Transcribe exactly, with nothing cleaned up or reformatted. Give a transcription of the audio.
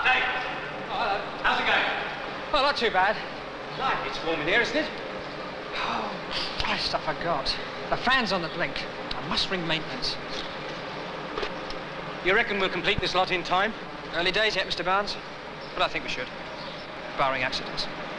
Ah, Dave. Oh, hello. How's it going? Well, not too bad. Right, it's warm in here, isn't it? Oh, Christ, I forgot. The fan's on the blink. I must ring maintenance. You reckon we'll complete this lot in time? Early days yet, Mister Barnes? But I think we should, barring accidents.